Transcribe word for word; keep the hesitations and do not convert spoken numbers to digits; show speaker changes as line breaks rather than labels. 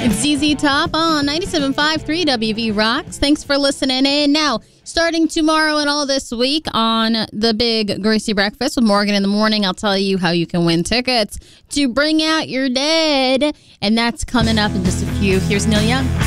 It's Z Z Top on ninety-seven point five three W V Rocks. Thanks for listening in. Now, starting tomorrow and all this week on the Big Greasy Breakfast with Morgan in the Morning, I'll tell you how you can win tickets to Bring Out Your Dead. And that's coming up in just a few. Here's Neil Young.